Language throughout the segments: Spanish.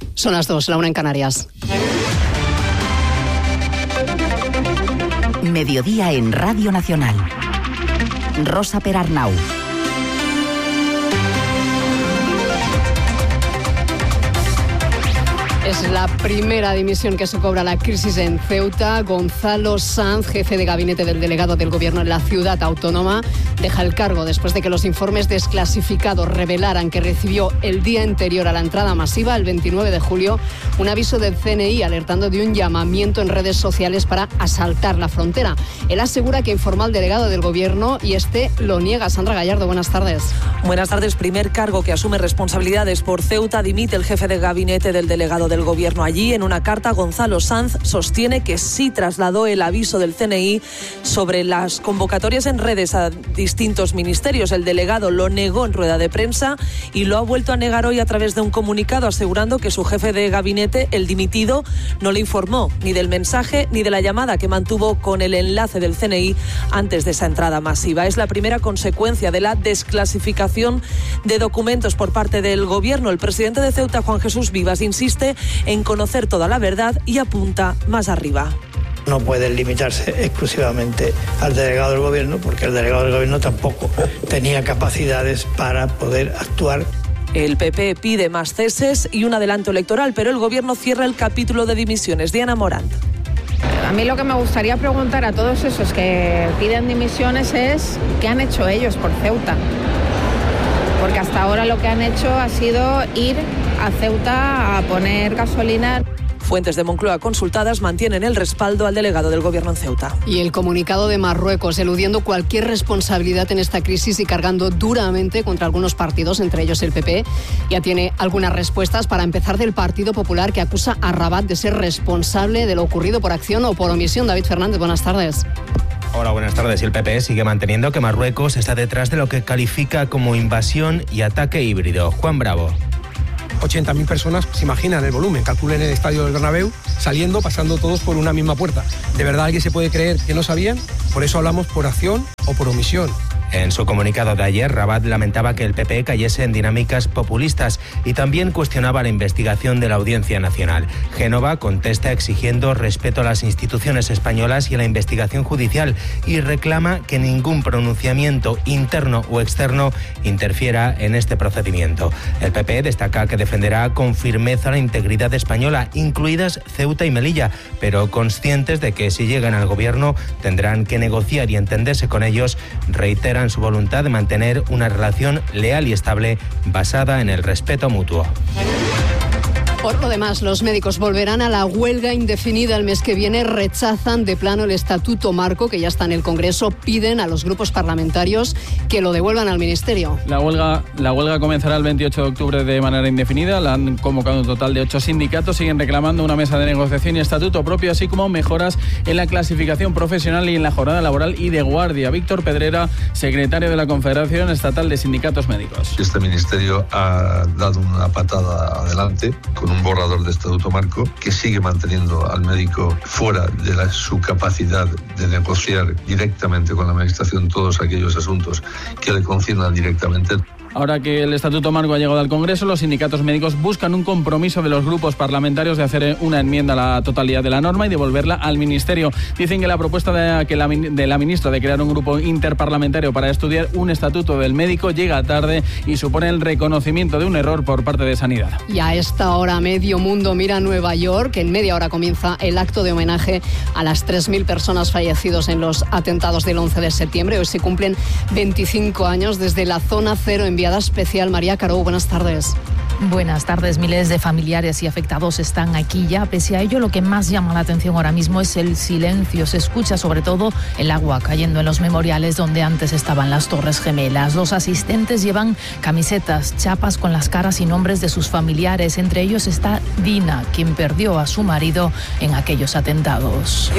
Son las 2, la 1 en Canarias. Mediodía en Radio Nacional. Rosa Perarnau. Es la primera dimisión que se cobra la crisis en Ceuta. Gonzalo Sanz, jefe de gabinete del delegado del Gobierno en la ciudad autónoma, deja el cargo después de que los informes desclasificados revelaran que recibió el día anterior a la entrada masiva, el 29 de julio, un aviso del CNI alertando de un llamamiento en redes sociales para asaltar la frontera. Él asegura que informó al delegado del Gobierno y este lo niega. Sandra Gallardo, buenas tardes. Buenas tardes. Primer cargo que asume responsabilidades por Ceuta. Dimite el jefe de gabinete del delegado del Gobierno allí. En una carta, Gonzalo Sanz sostiene que sí trasladó el aviso del CNI sobre las convocatorias en redes a distintos ministerios. El delegado lo negó en rueda de prensa y lo ha vuelto a negar hoy a través de un comunicado, asegurando que su jefe de gabinete, el dimitido, no le informó ni del mensaje ni de la llamada que mantuvo con el enlace del CNI antes de esa entrada masiva. Es la primera consecuencia de la desclasificación de documentos por parte del Gobierno. El presidente de Ceuta, Juan Jesús Vivas, insiste en conocer toda la verdad y apunta más arriba. No puede limitarse exclusivamente al delegado del Gobierno, porque el delegado del Gobierno tampoco tenía capacidades para poder actuar. El PP pide más ceses y un adelanto electoral, pero el Gobierno cierra el capítulo de dimisiones. Diana Morant. A mí lo que me gustaría preguntar a todos esos que piden dimisiones es ¿qué han hecho ellos por Ceuta? Porque hasta ahora lo que han hecho ha sido ir a Ceuta a poner gasolina. Fuentes de Moncloa consultadas mantienen el respaldo al delegado del Gobierno en Ceuta. Y el comunicado de Marruecos, eludiendo cualquier responsabilidad en esta crisis y cargando duramente contra algunos partidos, entre ellos el PP, ya tiene algunas respuestas. Para empezar, del Partido Popular, que acusa a Rabat de ser responsable de lo ocurrido por acción o por omisión. David Fernández, buenas tardes. Hola, buenas tardes. El PP sigue manteniendo que Marruecos está detrás de lo que califica como invasión y ataque híbrido. Juan Bravo. 80.000 personas, se imaginan el volumen, calculen el estadio del Bernabéu, saliendo, pasando todos por una misma puerta. ¿De verdad alguien se puede creer que no sabían? Por eso hablamos por acción o por omisión. En su comunicado de ayer, Rabat lamentaba que el PP cayese en dinámicas populistas y también cuestionaba la investigación de la Audiencia Nacional. Génova contesta exigiendo respeto a las instituciones españolas y a la investigación judicial y reclama que ningún pronunciamiento interno o externo interfiera en este procedimiento. El PP destaca que defenderá con firmeza la integridad española, incluidas Ceuta y Melilla, pero conscientes de que si llegan al gobierno tendrán que negociar y entenderse con ellos. Reiteran su voluntad de mantener una relación leal y estable basada en el respeto mutuo. Por lo demás, los médicos volverán a la huelga indefinida el mes que viene. Rechazan de plano el Estatuto Marco, que ya está en el Congreso. Piden a los grupos parlamentarios que lo devuelvan al Ministerio. La huelga comenzará el 28 de octubre de manera indefinida. La han convocado un total de 8 sindicatos. Siguen reclamando una mesa de negociación y estatuto propio, así como mejoras en la clasificación profesional y en la jornada laboral y de guardia. Víctor Pedrera, secretario de la Confederación Estatal de Sindicatos Médicos. Este ministerio ha dado una patada adelante con un borrador de Estatuto Marco que sigue manteniendo al médico fuera de su capacidad de negociar directamente con la Administración todos aquellos asuntos que le conciernan directamente. Ahora que el Estatuto Marco ha llegado al Congreso, los sindicatos médicos buscan un compromiso de los grupos parlamentarios de hacer una enmienda a la totalidad de la norma y devolverla al Ministerio. Dicen que la propuesta de la ministra de crear un grupo interparlamentario para estudiar un estatuto del médico llega tarde y supone el reconocimiento de un error por parte de Sanidad. Y a esta hora medio mundo mira a Nueva York. En media hora comienza el acto de homenaje a las 3.000 personas fallecidas en los atentados del 11 de septiembre. Hoy se cumplen 25 años desde la zona cero enviada especial. María Caró, buenas tardes. Buenas tardes. Miles de familiares y afectados están aquí ya. Pese a ello, lo que más llama la atención ahora mismo es el silencio. Se escucha sobre todo el agua cayendo en los memoriales donde antes estaban las Torres Gemelas. Los asistentes llevan camisetas, chapas con las caras y nombres de sus familiares. Entre ellos está Dina, quien perdió a su marido en aquellos atentados.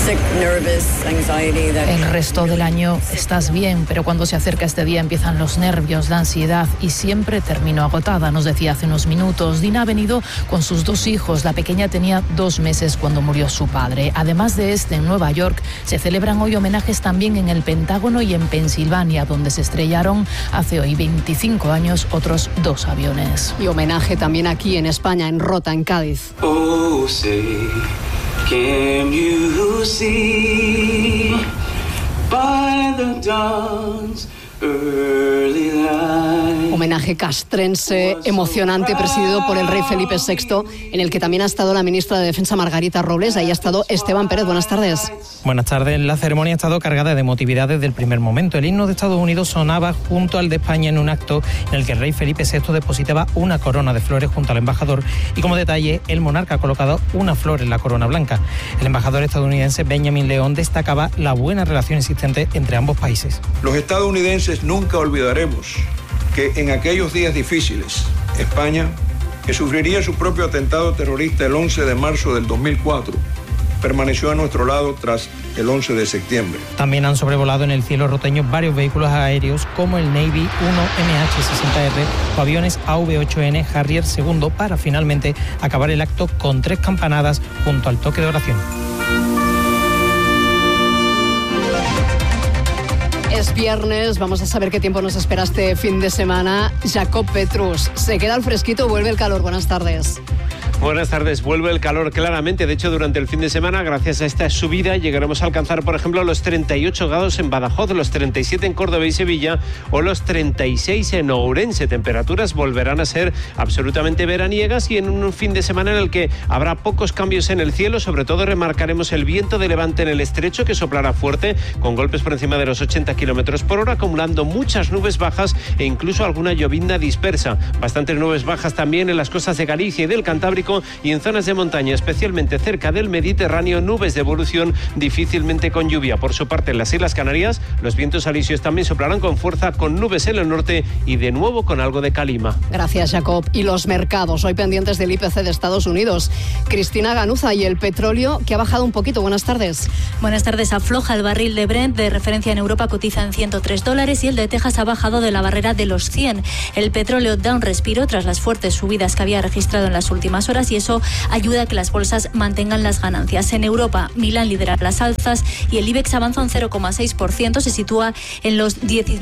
El resto del año estás bien, pero cuando se acerca este día empiezan los nervios nervios, la ansiedad y siempre termino agotada, nos decía hace unos minutos. Dina ha venido con sus 2 hijos. La pequeña tenía 2 meses cuando murió su padre. Además de en Nueva York, se celebran hoy homenajes también en el Pentágono y en Pensilvania, donde se estrellaron hace hoy 25 años otros 2 aviones. Y homenaje también aquí en España, en Rota, en Cádiz. Oh, say, can you see by the dawn's early light? Homenaje castrense, emocionante, presidido por el rey Felipe VI, en el que también ha estado la ministra de Defensa Margarita Robles. Ahí ha estado Esteban Pérez. Buenas tardes. Buenas tardes. La ceremonia ha estado cargada de emotividad desde el primer momento. El himno de Estados Unidos sonaba junto al de España en un acto en el que el rey Felipe VI depositaba una corona de flores junto al embajador y, como detalle, el monarca ha colocado una flor en la corona blanca. El embajador estadounidense Benjamin León destacaba la buena relación existente entre ambos países. Los estadounidenses nunca olvidaremos que en aquellos días difíciles, España, que sufriría su propio atentado terrorista el 11 de marzo del 2004, permaneció a nuestro lado tras el 11 de septiembre. También han sobrevolado en el cielo roteño varios vehículos aéreos como el Navy 1 MH-60R o aviones AV-8N Harrier II para finalmente acabar el acto con 3 campanadas junto al toque de oración. Es viernes, vamos a saber qué tiempo nos espera este fin de semana. Jacob Petrus, ¿se queda el fresquito o vuelve el calor? Buenas tardes. Buenas tardes, vuelve el calor claramente. De hecho, durante el fin de semana, gracias a esta subida, llegaremos a alcanzar, por ejemplo, los 38 grados en Badajoz, los 37 en Córdoba y Sevilla o los 36 en Ourense. Temperaturas volverán a ser absolutamente veraniegas y en un fin de semana en el que habrá pocos cambios en el cielo. Sobre todo remarcaremos el viento de levante en el estrecho, que soplará fuerte, con golpes por encima de los 80 kilómetros por hora, acumulando muchas nubes bajas e incluso alguna llovizna dispersa. Bastantes nubes bajas también en las costas de Galicia y del Cantábrico, y en zonas de montaña, especialmente cerca del Mediterráneo, nubes de evolución difícilmente con lluvia. Por su parte, en las Islas Canarias, los vientos alisios también soplarán con fuerza, con nubes en el norte y de nuevo con algo de calima. Gracias, Jacob. Y los mercados, hoy pendientes del IPC de Estados Unidos. Cristina Ganuza, y el petróleo, que ha bajado un poquito. Buenas tardes. Buenas tardes. Afloja el barril de Brent, de referencia en Europa, cotiza en $103 y el de Texas ha bajado de la barrera de los 100. El petróleo da un respiro tras las fuertes subidas que había registrado en las últimas horas y eso ayuda a que las bolsas mantengan las ganancias. En Europa, Milán lidera las alzas y el IBEX avanza un 0,6%, se sitúa en los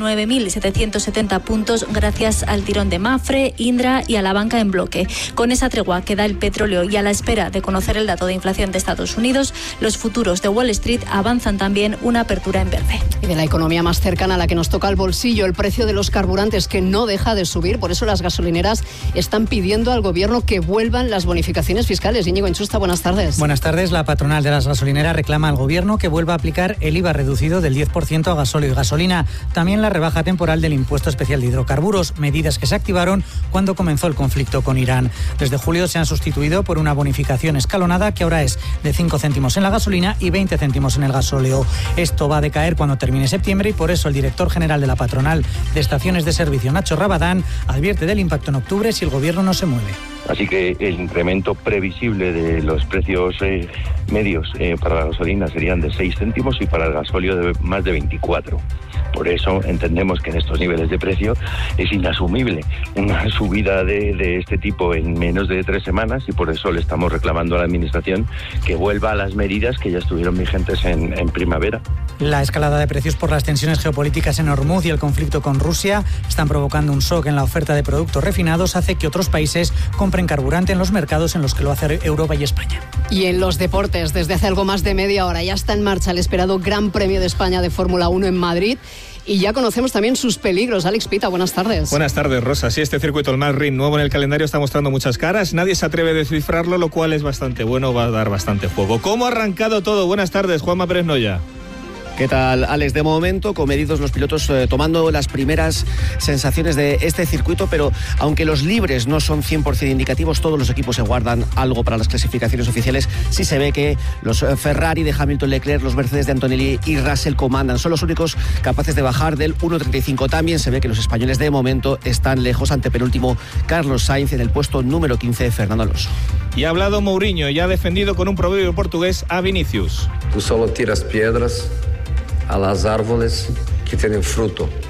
19.770 puntos gracias al tirón de Mafre, Indra y a la banca en bloque. Con esa tregua que da el petróleo y a la espera de conocer el dato de inflación de Estados Unidos, los futuros de Wall Street avanzan también una apertura en verde. Y de la economía más cercana a la que nos toca el bolsillo, el precio de los carburantes, que no deja de subir. Por eso las gasolineras están pidiendo al gobierno que vuelvan las bonificaciones fiscales. Íñigo Inchusta, buenas tardes. Buenas tardes. La patronal de las gasolineras reclama al gobierno que vuelva a aplicar el IVA reducido del 10% a gasóleo y gasolina. También la rebaja temporal del impuesto especial de hidrocarburos, medidas que se activaron cuando comenzó el conflicto con Irán. Desde julio se han sustituido por una bonificación escalonada que ahora es de 5 céntimos en la gasolina y 20 céntimos en el gasóleo. Esto va a decaer cuando termine septiembre y por eso el director general de la patronal de estaciones de servicio, Nacho Rabadán, advierte del impacto en octubre si el gobierno no se mueve. Así que el incremento previsible de los precios medios para la gasolina serían de 6 céntimos y para el gasóleo de más de 24. Por eso entendemos que en estos niveles de precio es inasumible una subida de este tipo en menos de 3 semanas y por eso le estamos reclamando a la Administración que vuelva a las medidas que ya estuvieron vigentes en primavera. La escalada de precios por las tensiones geopolíticas en Hormuz y el conflicto con Rusia están provocando un shock en la oferta de productos refinados, hace que otros países compren carburante en los mercados en los que lo hace Europa y España. Y en los deportes, desde hace algo más de media hora ya está en marcha el esperado Gran Premio de España de Fórmula 1 en Madrid. Y ya conocemos también sus peligros. Alex Pita, buenas tardes. Buenas tardes, Rosa. Sí, este circuito, el más ring nuevo en el calendario, está mostrando muchas caras. Nadie se atreve a descifrarlo, lo cual es bastante bueno, va a dar bastante juego. ¿Cómo ha arrancado todo? Buenas tardes, Juanma Pérez Noya. ¿Qué tal, Alex? De momento, comedidos los pilotos tomando las primeras sensaciones de este circuito, pero aunque los libres no son 100% indicativos, todos los equipos se guardan algo para las clasificaciones oficiales. Sí se ve que los Ferrari de Hamilton, Leclerc, los Mercedes de Antonelli y Russell comandan. Son los únicos capaces de bajar del 1.35. También se ve que los españoles de momento están lejos, ante penúltimo Carlos Sainz, en el puesto número 15 Fernando Alonso. Y ha hablado Mourinho y ha defendido con un proverbio portugués a Vinicius. Tú solo tiras piedras a las árboles que tienen fruto.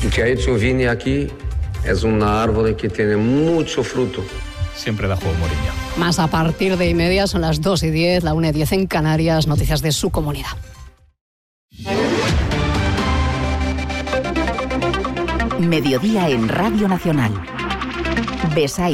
El que ha hecho Vini aquí es un árbol que tiene mucho fruto. Siempre da juego Mourinho. Más a partir de 1:30, son las 2:10, la 1:10 en Canarias, noticias de su comunidad. Mediodía en Radio Nacional. Besaide.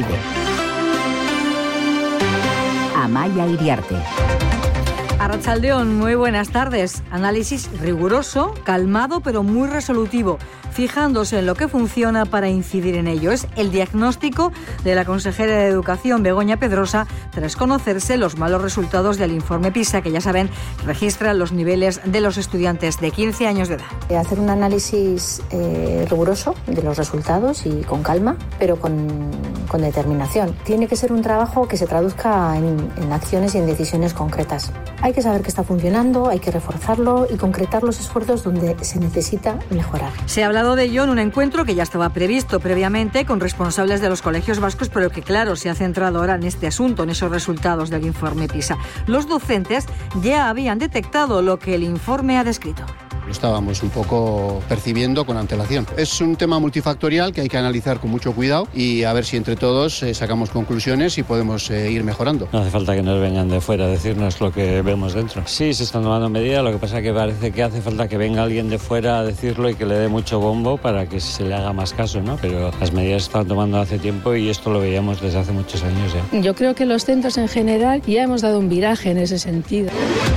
Amaya Iriarte. Arratsaldeón, muy buenas tardes. Análisis riguroso, calmado, pero muy resolutivo, fijándose en lo que funciona para incidir en ello. Es el diagnóstico de la consejera de Educación, Begoña Pedrosa, tras conocerse los malos resultados del informe PISA, que ya saben, registra los niveles de los estudiantes de 15 años de edad. Hacer un análisis riguroso de los resultados y con calma, pero con determinación. Tiene que ser un trabajo que se traduzca en acciones y en decisiones concretas. Hay que saber qué está funcionando, hay que reforzarlo y concretar los esfuerzos donde se necesita mejorar. Se ha hablado de ello en un encuentro que ya estaba previsto previamente con responsables de los colegios vascos, pero que claro, se ha centrado ahora en este asunto, en esos resultados del informe PISA. Los docentes ya habían detectado lo que el informe ha descrito. Lo estábamos un poco percibiendo con antelación. Es un tema multifactorial que hay que analizar con mucho cuidado y a ver si entre todos sacamos conclusiones y podemos ir mejorando. No hace falta que nos vengan de fuera a decirnos lo que vemos dentro. Sí, se están tomando medidas, lo que pasa es que parece que hace falta que venga alguien de fuera a decirlo y que le dé mucho bombo para que se le haga más caso, ¿no? Pero las medidas se están tomando hace tiempo y esto lo veíamos desde hace muchos años ya. Yo creo que los centros en general ya hemos dado un viraje en ese sentido.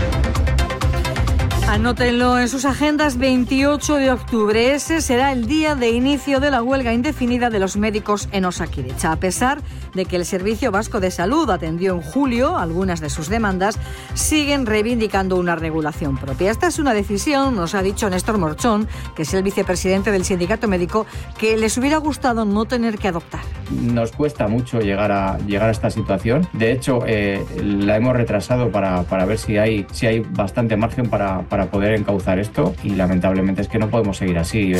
Anótenlo en sus agendas, 28 de octubre. Ese será el día de inicio de la huelga indefinida de los médicos en Osakidetza. A pesar de que el Servicio Vasco de Salud atendió en julio algunas de sus demandas, siguen reivindicando una regulación propia. Esta es una decisión, nos ha dicho Néstor Morchón, que es el vicepresidente del sindicato médico, que les hubiera gustado no tener que adoptar. Nos cuesta mucho llegar a esta situación. De hecho, la hemos retrasado para ver si hay bastante margen para poder encauzar esto y lamentablemente es que no podemos seguir así.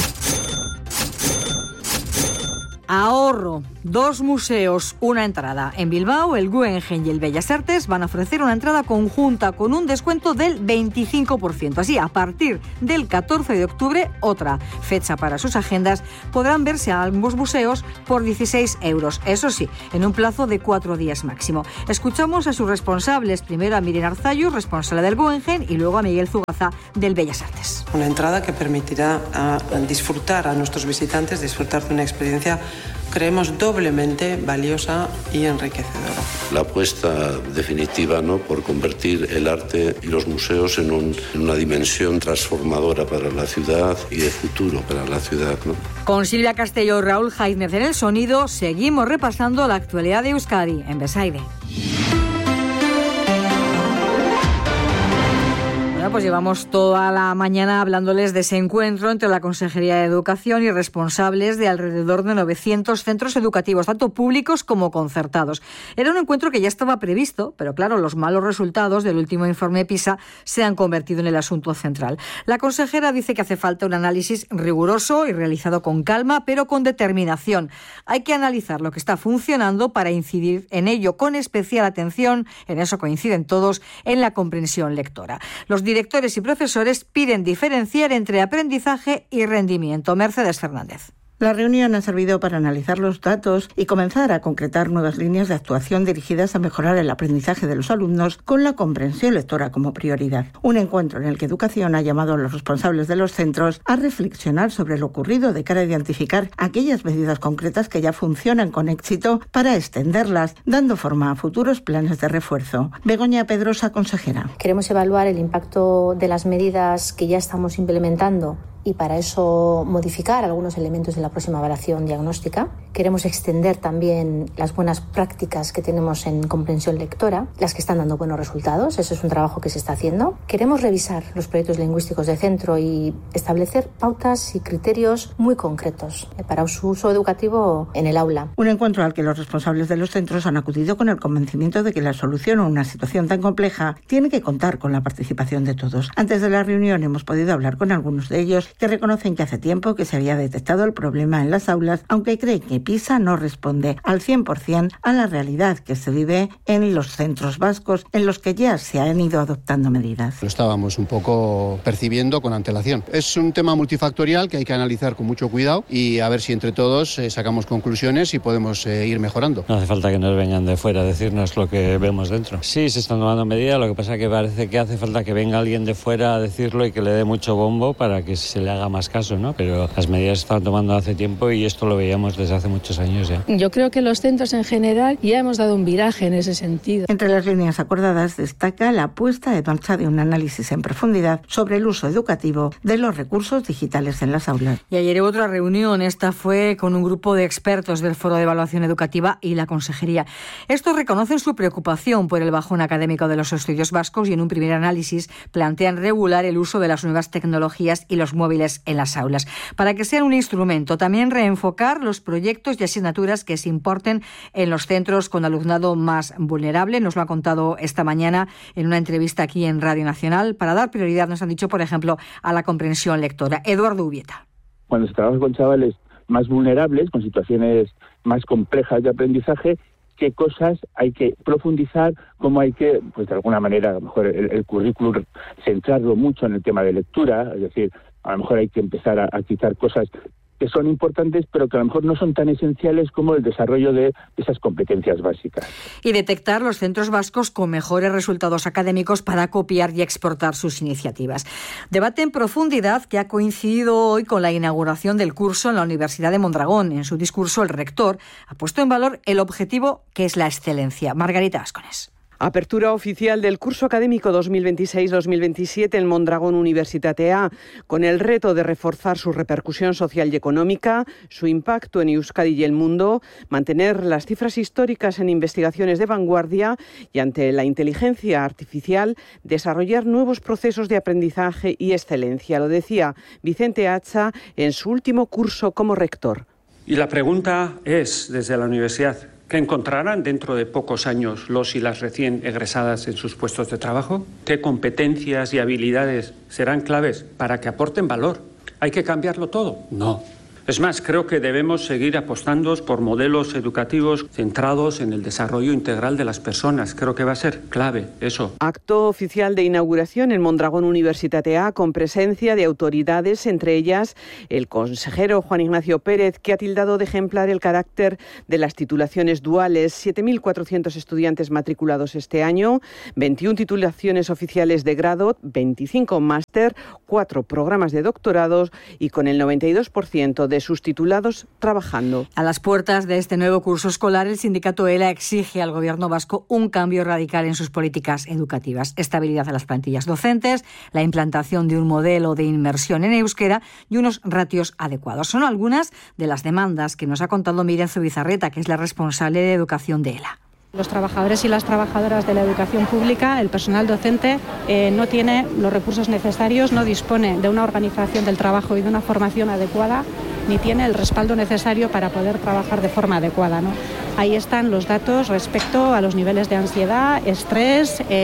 Ahorro. 2 museos, una entrada. En Bilbao, el Guggenheim y el Bellas Artes van a ofrecer una entrada conjunta con un descuento del 25%. Así, a partir del 14 de octubre, otra fecha para sus agendas, podrán verse a ambos museos por 16 euros. Eso sí, en un plazo de 4 días máximo. Escuchamos a sus responsables, primero a Miren Arzayus, responsable del Guggenheim, y luego a Miguel Zugaza, del Bellas Artes. Una entrada que permitirá disfrutar a nuestros visitantes, disfrutar de una experiencia, creemos, doblemente valiosa y enriquecedora. La apuesta definitiva, ¿no?, por convertir el arte y los museos en una dimensión transformadora para la ciudad y de futuro para la ciudad, ¿no? Con Silvia Castelló y Raúl Jaizner en el sonido, seguimos repasando la actualidad de Euskadi en Besaide. Pues llevamos toda la mañana hablándoles de ese encuentro entre la Consejería de Educación y responsables de alrededor de 900 centros educativos, tanto públicos como concertados. Era un encuentro que ya estaba previsto, pero claro, los malos resultados del último informe PISA se han convertido en el asunto central. La consejera dice que hace falta un análisis riguroso y realizado con calma, pero con determinación. Hay que analizar lo que está funcionando para incidir en ello con especial atención, en eso coinciden todos, en la comprensión lectora. Los directores y profesores piden diferenciar entre aprendizaje y rendimiento. Mercedes Fernández. La reunión ha servido para analizar los datos y comenzar a concretar nuevas líneas de actuación dirigidas a mejorar el aprendizaje de los alumnos con la comprensión lectora como prioridad. Un encuentro en el que Educación ha llamado a los responsables de los centros a reflexionar sobre lo ocurrido de cara a identificar aquellas medidas concretas que ya funcionan con éxito para extenderlas, dando forma a futuros planes de refuerzo. Begoña Pedrosa, consejera. Queremos evaluar el impacto de las medidas que ya estamos implementando y para eso modificar algunos elementos de la próxima evaluación diagnóstica. Queremos extender también las buenas prácticas que tenemos en comprensión lectora, las que están dando buenos resultados. Eso es un trabajo que se está haciendo. Queremos revisar los proyectos lingüísticos de centro y establecer pautas y criterios muy concretos para su uso educativo en el aula. Un encuentro al que los responsables de los centros han acudido con el convencimiento de que la solución a una situación tan compleja tiene que contar con la participación de todos. Antes de la reunión hemos podido hablar con algunos de ellos que reconocen que hace tiempo que se había detectado el problema en las aulas, aunque creen que informe PISA no responde al 100% a la realidad que se vive en los centros vascos en los que ya se han ido adoptando medidas. Lo estábamos un poco percibiendo con antelación. Es un tema multifactorial que hay que analizar con mucho cuidado y a ver si entre todos sacamos conclusiones y podemos ir mejorando. No hace falta que nos vengan de fuera a decirnos lo que vemos dentro. Sí, se están tomando medidas, lo que pasa es que parece que hace falta que venga alguien de fuera a decirlo y que le dé mucho bombo para que se le haga más caso, ¿no? Pero las medidas se están tomando hace tiempo y esto lo veíamos desde hace muchos años ya. Yo creo que los centros en general ya hemos dado un viraje en ese sentido. Entre las líneas acordadas destaca la puesta en marcha de un análisis en profundidad sobre el uso educativo de los recursos digitales en las aulas. Y ayer hubo otra reunión, esta fue con un grupo de expertos del Foro de Evaluación Educativa y la Consejería. Estos reconocen su preocupación por el bajón académico de los estudios vascos y en un primer análisis plantean regular el uso de las nuevas tecnologías y los móviles en las aulas, para que sean un instrumento. También reenfocar los proyectos y asignaturas que se importen en los centros con alumnado más vulnerable. Nos lo ha contado esta mañana en una entrevista aquí en Radio Nacional. Para dar prioridad, nos han dicho, por ejemplo, a la comprensión lectora. Eduardo Ubieta. Cuando se trabaja con chavales más vulnerables, con situaciones más complejas de aprendizaje, qué cosas hay que profundizar, cómo hay que, pues de alguna manera, a lo mejor el currículum centrarlo mucho en el tema de lectura, es decir, a lo mejor hay que empezar a quitar cosas que son importantes, pero que a lo mejor no son tan esenciales como el desarrollo de esas competencias básicas. Y detectar los centros vascos con mejores resultados académicos para copiar y exportar sus iniciativas. Debate en profundidad que ha coincidido hoy con la inauguración del curso en la Universidad de Mondragón. En su discurso, el rector ha puesto en valor el objetivo que es la excelencia. Margarita Ascones. Apertura oficial del curso académico 2026-2027 en Mondragón Universitatea, con el reto de reforzar su repercusión social y económica, su impacto en Euskadi y el mundo, mantener las cifras históricas en investigaciones de vanguardia y, ante la inteligencia artificial, desarrollar nuevos procesos de aprendizaje y excelencia. Lo decía Vicente Hacha en su último curso como rector. Y la pregunta es, desde la universidad, ¿qué encontrarán dentro de pocos años los y las recién egresadas en sus puestos de trabajo? ¿Qué competencias y habilidades serán claves para que aporten valor? ¿Hay que cambiarlo todo? No. Es más, creo que debemos seguir apostando por modelos educativos centrados en el desarrollo integral de las personas. Creo que va a ser clave eso. Acto oficial de inauguración en Mondragón Universitatea con presencia de autoridades, entre ellas el consejero Juan Ignacio Pérez, que ha tildado de ejemplar el carácter de las titulaciones duales. 7.400 estudiantes matriculados este año, 21 titulaciones oficiales de grado, 25 máster, 4 programas de doctorados y con el 92% de sus titulados trabajando. A las puertas de este nuevo curso escolar, el sindicato ELA exige al gobierno vasco un cambio radical en sus políticas educativas, estabilidad en las plantillas docentes, la implantación de un modelo de inmersión en euskera y unos ratios adecuados. Son algunas de las demandas que nos ha contado Miriam Zubizarreta, que es la responsable de educación de ELA. Los trabajadores y las trabajadoras de la educación pública, el personal docente, no tiene los recursos necesarios, no dispone de una organización del trabajo y de una formación adecuada, ni tiene el respaldo necesario para poder trabajar de forma adecuada, ¿no? Ahí están los datos respecto a los niveles de ansiedad, estrés, y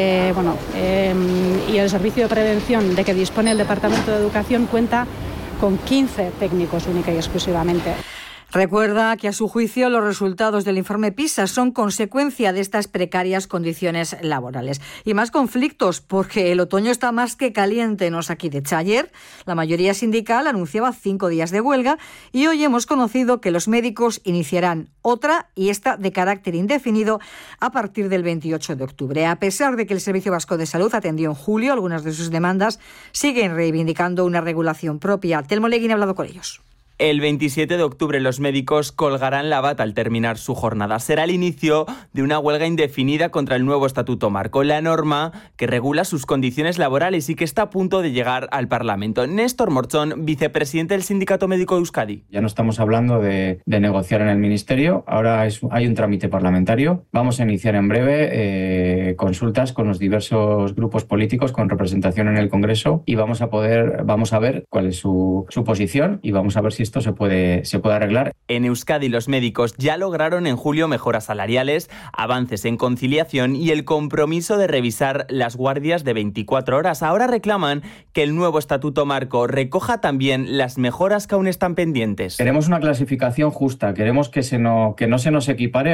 el servicio de prevención de que dispone el Departamento de Educación cuenta con 15 técnicos única y exclusivamente. Recuerda que, a su juicio, los resultados del informe PISA son consecuencia de estas precarias condiciones laborales. Y más conflictos, porque el otoño está más que caliente en Osakidetza. Ayer, la mayoría sindical anunciaba 5 días de huelga y hoy hemos conocido que los médicos iniciarán otra, y esta de carácter indefinido, a partir del 28 de octubre. A pesar de que el Servicio Vasco de Salud atendió en julio algunas de sus demandas, siguen reivindicando una regulación propia. Telmo Leguín ha hablado con ellos. El 27 de octubre los médicos colgarán la bata al terminar su jornada. Será el inicio de una huelga indefinida contra el nuevo Estatuto Marco, la norma que regula sus condiciones laborales y que está a punto de llegar al Parlamento. Néstor Morchón, vicepresidente del Sindicato Médico de Euskadi. Ya no estamos hablando de negociar en el Ministerio, ahora hay un trámite parlamentario. Vamos a iniciar en breve consultas con los diversos grupos políticos con representación en el Congreso y vamos a ver cuál es su posición y vamos a ver si esto se puede arreglar. En Euskadi los médicos ya lograron en julio mejoras salariales, avances en conciliación y el compromiso de revisar las guardias de 24 horas. Ahora reclaman que el nuevo Estatuto Marco recoja también las mejoras que aún están pendientes. Queremos una clasificación justa, queremos que no se nos equipare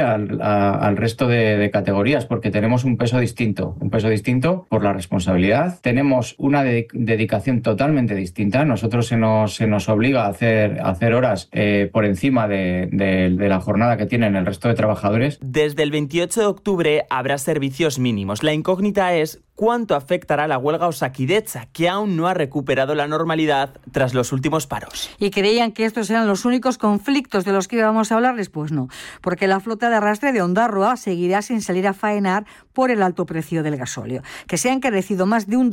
al resto de categorías, porque tenemos un peso distinto por la responsabilidad. Tenemos una dedicación totalmente distinta. Nosotros se nos obliga a hacer horas por encima de la jornada que tienen el resto de trabajadores. Desde el 28 de octubre habrá servicios mínimos. La incógnita es cuánto afectará la huelga Osakidetza, que aún no ha recuperado la normalidad tras los últimos paros. ¿Y creían que estos eran los únicos conflictos de los que íbamos a hablarles? Pues no, porque la flota de arrastre de Ondarroa seguirá sin salir a faenar por el alto precio del gasóleo, que se ha encarecido más de un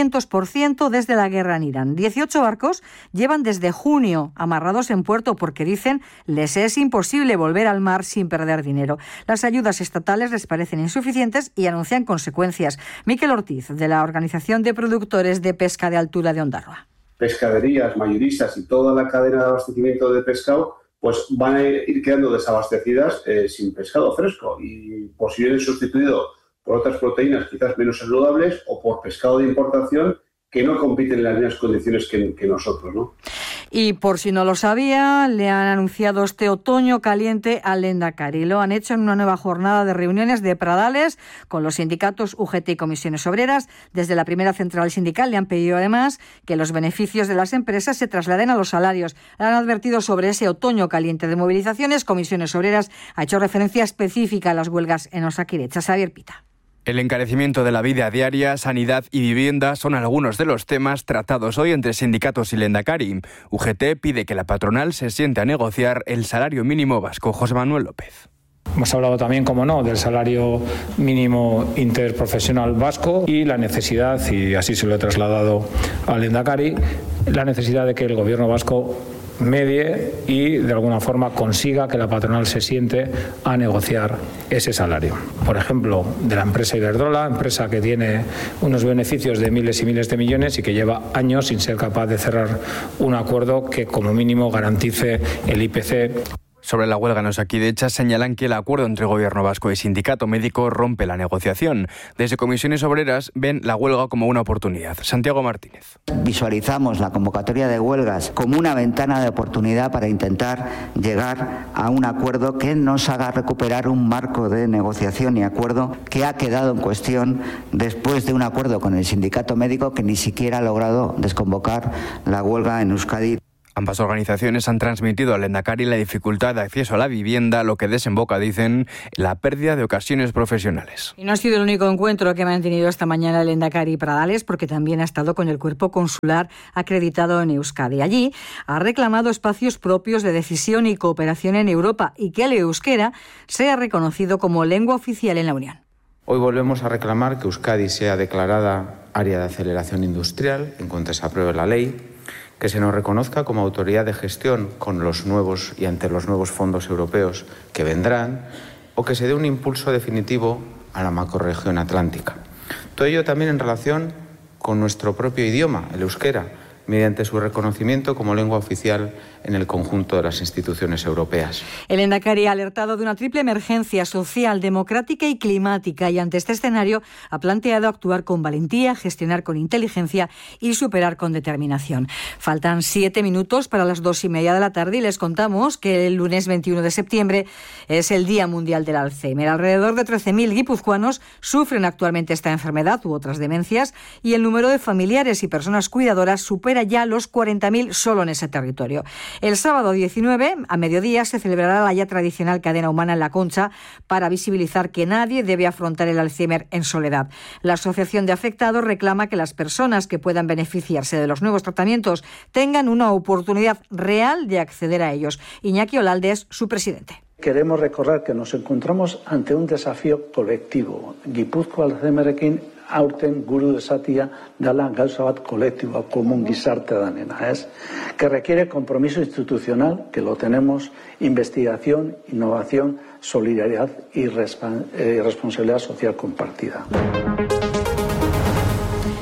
200% desde la guerra en Irán. 18 barcos llevan desde junio amarrados en puerto porque dicen les es imposible volver al mar sin perder dinero. Las ayudas estatales les parecen insuficientes y anuncian consecuencias. Miquel Ortiz, de la Organización de Productores de Pesca de Altura de Ondarroa. Pescaderías, mayoristas y toda la cadena de abastecimiento de pescado pues van a ir quedando desabastecidas sin pescado fresco y posiblemente sustituido por otras proteínas quizás menos saludables o por pescado de importación que no compiten en las mismas condiciones que nosotros, ¿no? Y por si no lo sabía, le han anunciado este otoño caliente al Lehendakari. Lo han hecho en una nueva jornada de reuniones de Pradales con los sindicatos UGT y comisiones obreras. Desde la primera central sindical le han pedido además que los beneficios de las empresas se trasladen a los salarios. Han advertido sobre ese otoño caliente de movilizaciones. Comisiones obreras ha hecho referencia específica a las huelgas en Osakidetza. Xavier Pita. El encarecimiento de la vida diaria, sanidad y vivienda son algunos de los temas tratados hoy entre sindicatos y Lehendakari. UGT pide que la patronal se siente a negociar el salario mínimo vasco. José Manuel López. Hemos hablado también, como no, del salario mínimo interprofesional vasco y la necesidad, y así se lo he trasladado al Lehendakari, la necesidad de que el gobierno vasco medie y de alguna forma consiga que la patronal se siente a negociar ese salario. Por ejemplo, de la empresa Iberdrola, empresa que tiene unos beneficios de miles y miles de millones y que lleva años sin ser capaz de cerrar un acuerdo que como mínimo garantice el IPC. Sobre la huelga en Osakidetza señalan que el acuerdo entre Gobierno vasco y Sindicato Médico rompe la negociación. Desde Comisiones Obreras ven la huelga como una oportunidad. Santiago Martínez. Visualizamos la convocatoria de huelgas como una ventana de oportunidad para intentar llegar a un acuerdo que nos haga recuperar un marco de negociación y acuerdo que ha quedado en cuestión después de un acuerdo con el Sindicato Médico que ni siquiera ha logrado desconvocar la huelga en Euskadi. Ambas organizaciones han transmitido al Lehendakari la dificultad de acceso a la vivienda, lo que desemboca, dicen, en la pérdida de ocasiones profesionales. Y no ha sido el único encuentro que ha mantenido esta mañana el Lehendakari Pradales, porque también ha estado con el cuerpo consular acreditado en Euskadi. Allí ha reclamado espacios propios de decisión y cooperación en Europa y que el euskera sea reconocido como lengua oficial en la Unión. Hoy volvemos a reclamar que Euskadi sea declarada área de aceleración industrial en cuanto se apruebe la ley, que se nos reconozca como autoridad de gestión con los nuevos y ante los nuevos fondos europeos que vendrán, o que se dé un impulso definitivo a la macrorregión atlántica. Todo ello también en relación con nuestro propio idioma, el euskera, mediante su reconocimiento como lengua oficial en el conjunto de las instituciones europeas. El Lehendakari ha alertado de una triple emergencia social, democrática y climática, y ante este escenario ha planteado actuar con valentía, gestionar con inteligencia y superar con determinación. Faltan 7 minutos para las 2:30 de la tarde y les contamos que el lunes 21 de septiembre es el Día Mundial del Alzheimer. Alrededor de 13.000 guipuzcoanos sufren actualmente esta enfermedad u otras demencias y el número de familiares y personas cuidadoras supera ya los 40.000 solo en ese territorio. El sábado 19, a mediodía, se celebrará la ya tradicional cadena humana en La Concha para visibilizar que nadie debe afrontar el Alzheimer en soledad. La Asociación de Afectados reclama que las personas que puedan beneficiarse de los nuevos tratamientos tengan una oportunidad real de acceder a ellos. Iñaki Olalde es su presidente. Queremos recordar que nos encontramos ante un desafío colectivo. Gipuzkoa Alzheimerrekin aurten guru desatia dela gauza bat kolektiboa, komun gizarte danena, que requiere compromiso institucional, que lo tenemos, investigación, innovación, solidaridad y responsabilidad social compartida.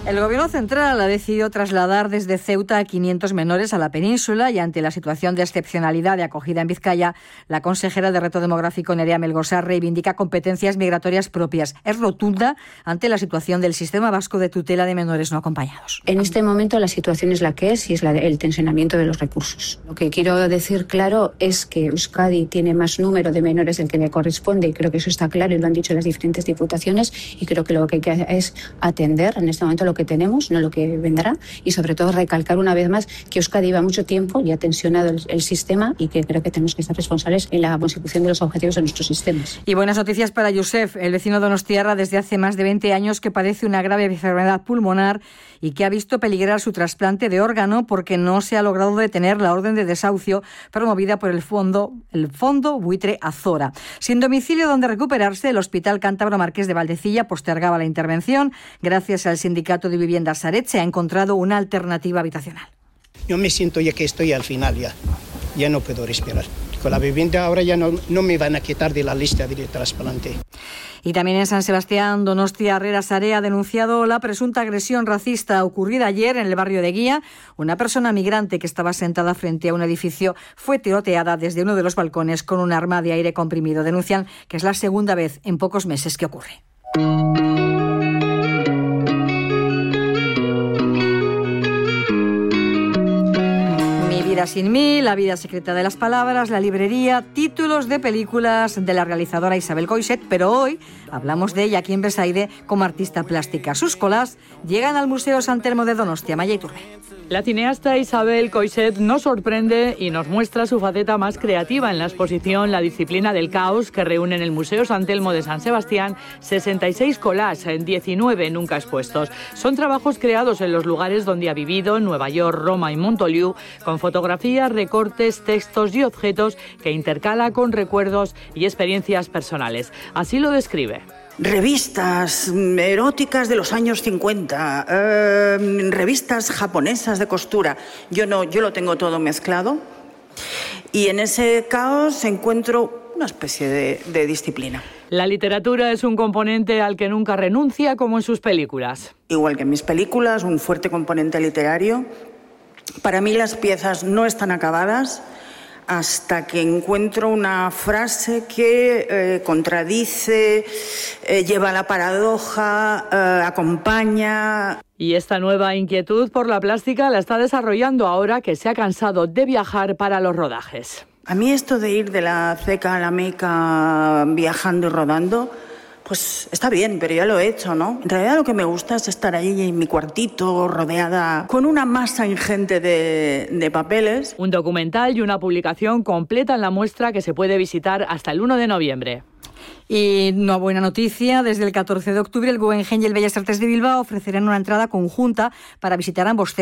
El Gobierno central ha decidido trasladar desde Ceuta a 500 menores a la península y ante la situación de excepcionalidad de acogida en Vizcaya, la consejera de Reto Demográfico, Nerea Melgosa, reivindica competencias migratorias propias. Es rotunda ante la situación del sistema vasco de tutela de menores no acompañados. En este momento la situación es la que es y es el tensionamiento de los recursos. Lo que quiero decir claro es que Euskadi tiene más número de menores del que le corresponde y creo que eso está claro y lo han dicho las diferentes diputaciones y creo que lo que hay que hacer es atender en este momento lo que tenemos, no lo que vendrá, y sobre todo recalcar una vez más que Euskadi lleva mucho tiempo y ha tensionado el sistema y que creo que tenemos que ser responsables en la consecución de los objetivos de nuestros sistemas. Y buenas noticias para Josep, el vecino donostiarra desde hace más de 20 años que padece una grave enfermedad pulmonar y que ha visto peligrar su trasplante de órgano porque no se ha logrado detener la orden de desahucio promovida por el Fondo Buitre Azora. Sin domicilio donde recuperarse, el Hospital Cántabro Marqués de Valdecilla postergaba la intervención. Gracias al sindicato de viviendas Sareb se ha encontrado una alternativa habitacional. Yo me siento ya que estoy al final, ya no puedo respirar. Con la vivienda ahora ya no me van a quitar de la lista de trasplante. Y también en San Sebastián, Donostia Herrera Sare ha denunciado la presunta agresión racista ocurrida ayer en el barrio de Guía. Una persona migrante que estaba sentada frente a un edificio fue tiroteada desde uno de los balcones con un arma de aire comprimido. Denuncian que es la segunda vez en pocos meses que ocurre. Sin mí, La vida secreta de las palabras, La librería, títulos de películas de la realizadora Isabel Coixet, pero hoy hablamos de ella aquí en Besaide como artista plástica. Sus colas llegan al Museo San Telmo de Donostia. Maya Iturbe. La cineasta Isabel Coixet nos sorprende y nos muestra su faceta más creativa en la exposición La disciplina del caos, que reúne en el Museo San Telmo de San Sebastián 66 collages en 19 nunca expuestos. Son trabajos creados en los lugares donde ha vivido, en Nueva York, Roma y Montoliu, con fotografías, recortes, textos y objetos que intercala con recuerdos y experiencias personales. Así lo describe. Revistas eróticas de los años 50, revistas japonesas de costura. Yo lo tengo todo mezclado y en ese caos encuentro una especie de disciplina. La literatura es un componente al que nunca renuncia, como en sus películas. Igual que en mis películas, un fuerte componente literario. Para mí las piezas no están acabadas hasta que encuentro una frase que contradice, lleva a la paradoja, acompaña. Y esta nueva inquietud por la plástica la está desarrollando ahora que se ha cansado de viajar para los rodajes. A mí esto de ir de la Ceca a la Meca viajando y rodando, pues está bien, pero ya lo he hecho, ¿no? En realidad lo que me gusta es estar ahí en mi cuartito, rodeada con una masa ingente de papeles. Un documental y una publicación completan la muestra que se puede visitar hasta el 1 de noviembre. Y una buena noticia, desde el 14 de octubre el Guggenheim y el Bellas Artes de Bilbao ofrecerán una entrada conjunta para visitar ambos centros.